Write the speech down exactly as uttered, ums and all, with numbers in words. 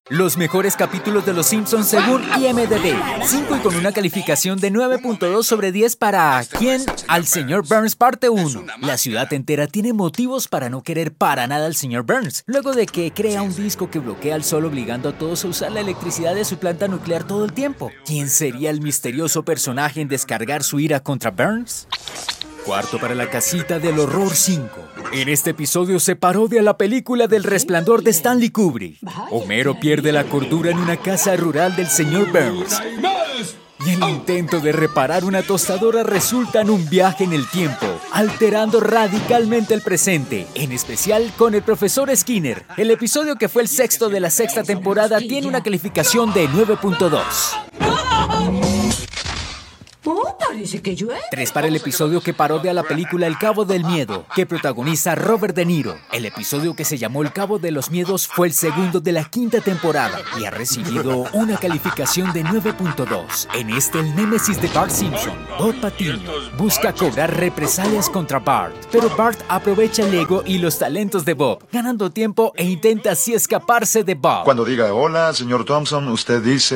Los mejores capítulos de Los Simpsons según I M D B. cinco y con una calificación de nueve punto dos sobre diez para ¿Quién? Al señor Burns parte uno. La ciudad entera tiene motivos para no querer para nada al señor Burns, luego de que crea un disco que bloquea el sol obligando a todos a usar la electricidad de su planta nuclear todo el tiempo. ¿Quién sería el misterioso personaje en descargar su ira contra Burns? Cuarto para la casita del horror cinco. En este episodio se parodia la película del Resplandor de Stanley Kubrick. Homero pierde la cordura en una casa rural del señor Burns. Y el intento de reparar una tostadora resulta en un viaje en el tiempo, alterando radicalmente el presente, en especial con el profesor Skinner. El episodio, que fue el sexto de la sexta temporada, tiene una calificación de nueve punto dos. Oh, parece que llueve. Tres para el episodio que parodia la película El Cabo del Miedo, que protagoniza Robert De Niro. El episodio, que se llamó El Cabo de los Miedos, fue el segundo de la quinta temporada y ha recibido una calificación de nueve punto dos. En este, el némesis de Bart Simpson, Bob Patiño, busca cobrar represalias contra Bart, pero Bart aprovecha el ego y los talentos de Bob, ganando tiempo e intenta así escaparse de Bob. Cuando diga hola, señor Thompson, usted dice...